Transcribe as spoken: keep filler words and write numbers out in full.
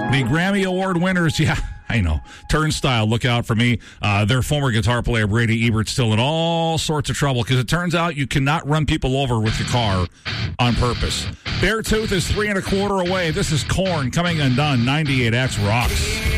The Grammy Award winners, yeah, I know. Turnstile, look out for me. Uh, their former guitar player, Brady Ebert, still in all sorts of trouble because it turns out you cannot run people over with your car on purpose. Beartooth is three and a quarter away. This is Korn coming undone. ninety-eight X rocks.